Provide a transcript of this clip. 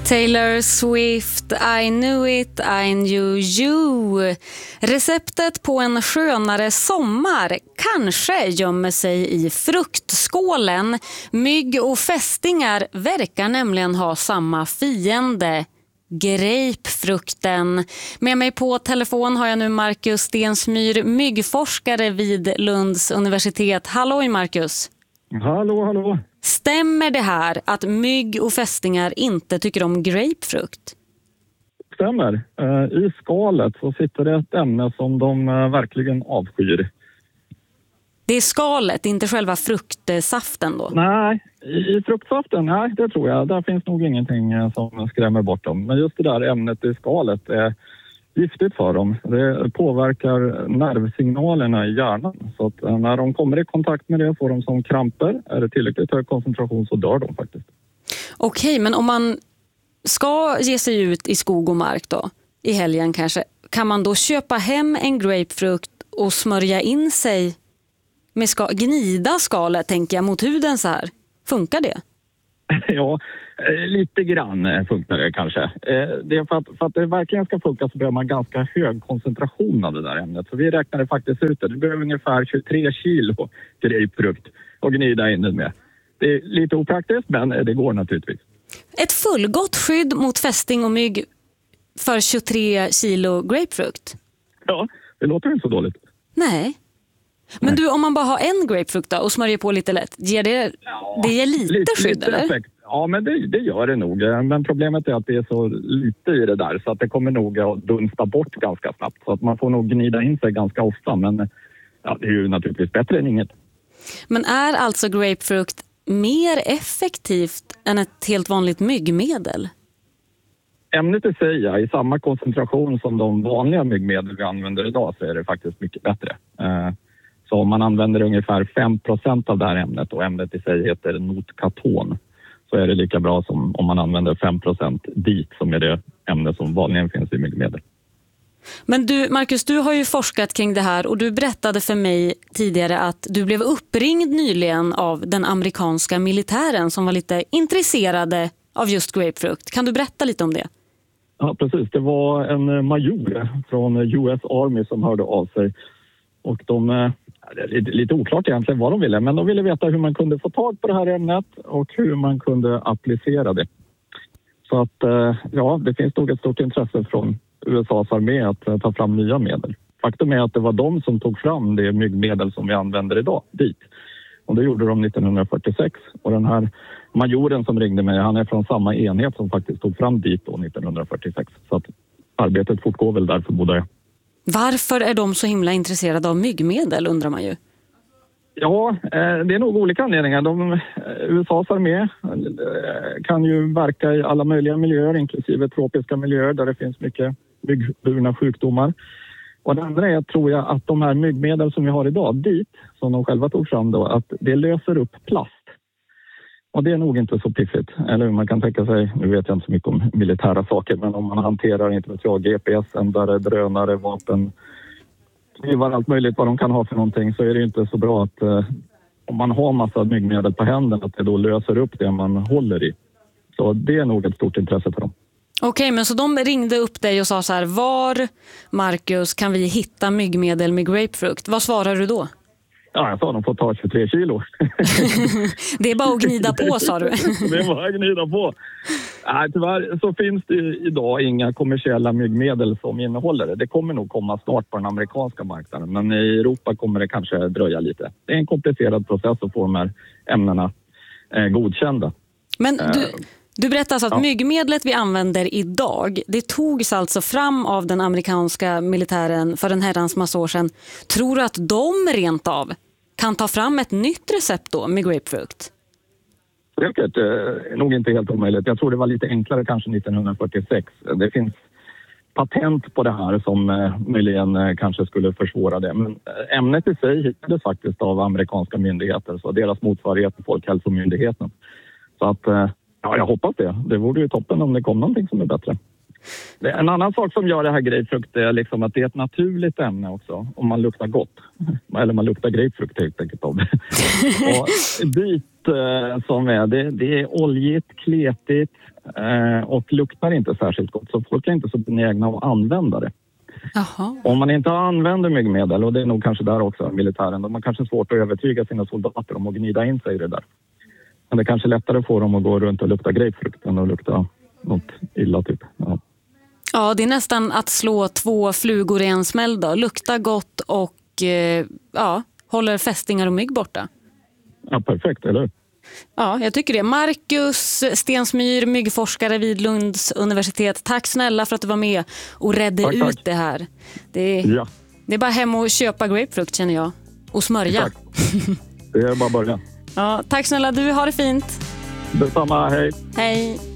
Taylor Swift, I knew it, I knew you. Receptet på en skönare sommar kanske gömmer sig i fruktskålen. Mygg och fästingar verkar nämligen ha samma fiende. Grapefrukten. Med mig på telefon har jag nu Marcus Stensmyr, myggforskare vid Lunds universitet. Hallå Marcus. Hallå. Stämmer det här att mygg och fästingar inte tycker om grapefrukt? Stämmer. I skalet så sitter det ett ämne som de verkligen avskyr. Det är skalet, inte själva fruktsaften då? Nej, i fruktsaften, nej det tror jag. Där finns nog ingenting som skrämmer bort dem. Men just det där ämnet i skalet är giftigt för dem. Det påverkar nervsignalerna i hjärnan. Så att när de kommer i kontakt med det får de som kramper. Är det tillräckligt hög koncentration så dör de faktiskt. Okej, men om man ska ge sig ut i skog och mark då, i helgen kanske, kan man då köpa hem en grapefrukt och smörja in sig med gnida skalet, tänker jag, mot huden så här? Funkar det? Ja, lite grann funkar det kanske. Det är för att det verkligen ska funka så behöver man ganska hög koncentration av det där ämnet. Så vi räknade faktiskt ut det. Det behöver ungefär 23 kilo grapefrukt och gnida in det med. Det är lite opraktiskt, men det går naturligtvis. Ett fullgott skydd mot fästing och mygg för 23 kilo grapefrukt? Ja, det låter inte så dåligt. Nej. Men du, om man bara har en grapefrukt då och smörjer på lite lätt, ger det ger lite skydd eller? Effekt. Ja, men det gör det nog. Men problemet är att det är så lite i det där så att det kommer nog att dunsta bort ganska snabbt. Så att man får nog gnida in sig ganska ofta, men ja, det är ju naturligtvis bättre än inget. Men är alltså grapefrukt mer effektivt än ett helt vanligt myggmedel? Ämnet i sig, ja, i samma koncentration som de vanliga myggmedel vi använder idag så är det faktiskt mycket bättre. Så om man använder ungefär 5% av det här ämnet och ämnet i sig heter notkaton så är det lika bra som om man använder 5% dit som är det ämne som vanligen finns i myggmedel. Men du, Marcus, du har ju forskat kring det här och du berättade för mig tidigare att du blev uppringd nyligen av den amerikanska militären som var lite intresserade av just grapefrukt. Kan du berätta lite om det? Ja, precis. Det var en major från US Army som hörde av sig och de, lite oklart egentligen vad de ville, men de ville veta hur man kunde få tag på det här ämnet och hur man kunde applicera det. Så att ja, det finns nog ett stort intresse från USAs armé att ta fram nya medel. Faktum är att det var de som tog fram det myggmedel som vi använder idag dit. Och det gjorde de 1946. Och den här majoren som ringde mig, han är från samma enhet som faktiskt tog fram dit då 1946. Så att arbetet fortgår väl där, förmodar jag. Varför är de så himla intresserade av myggmedel, undrar man ju? Ja, det är nog olika anledningar. USAs armé kan ju verka i alla möjliga miljöer, inklusive tropiska miljöer där det finns mycket myggburna sjukdomar. Och det andra är, tror jag, att de här myggmedel som vi har idag dit, som de själva tog fram då, att det löser upp plast. Och det är nog inte så piffigt. Eller man kan tänka sig, nu vet jag inte så mycket om militära saker, men om man hanterar, inte vet jag, GPS-sändare, drönare, vapen, knivar, allt möjligt vad de kan ha för någonting, så är det inte så bra att om man har massa myggmedel på händerna, att det då löser upp det man håller i. Så det är nog ett stort intresse för dem. Okej, men så de ringde upp dig och sa så här: var, Marcus, kan vi hitta myggmedel med grapefrukt? Vad svarar du då? Ja, jag sa de får ta 23 kilo. Det är bara att gnida på, sa du. Det är bara att gnida på. Nej, tyvärr så finns det idag inga kommersiella myggmedel som innehåller det. Det kommer nog komma snart på den amerikanska marknaden, men i Europa kommer det kanske dröja lite. Det är en komplicerad process att få de här ämnena godkända. Men du berättar alltså att myggmedlet vi använder idag, det togs alltså fram av den amerikanska militären för en herrans massa år sedan. Tror du att de rent av kan ta fram ett nytt recept då med grapefrukt? Säkert, nog inte helt omöjligt. Jag tror det var lite enklare kanske 1946. Det finns patent på det här som möjligen kanske skulle försvåra det. Men ämnet i sig hittades faktiskt av amerikanska myndigheter, så deras motsvarighet till Folkhälsomyndigheten. Så att ja, jag hoppas det. Det vore ju toppen om det kom någonting som är bättre. En annan sak som gör det här grapefrukt är liksom att det är ett naturligt ämne också. Om man luktar gott. Eller man luktar grapefrukt helt enkelt av det. Och bit som är, det är oljigt, kletigt och luktar inte särskilt gott. Så folk är inte så benägna att använda det. Aha. Om man inte använder myggmedel, och det är nog kanske där också militären, då man kanske är svårt att övertyga sina soldater om att gnida in sig i det där. Men det är kanske lättare för dem att gå runt och lukta grapefrukt än att lukta något illa typ. Ja, det är nästan att slå 2 flugor i en smäll då. Lukta gott och håller fästingar och mygg borta. Ja, perfekt, eller hur? Ja, jag tycker det. Marcus Stensmyr, myggforskare vid Lunds universitet. Tack snälla för att du var med och redde ut det här. Det är bara hem och köpa grapefrukt känner jag. Och smörja. Tack. Det är bara början. Ja, tack snälla, du har det fint. Detsamma, hej. Hej.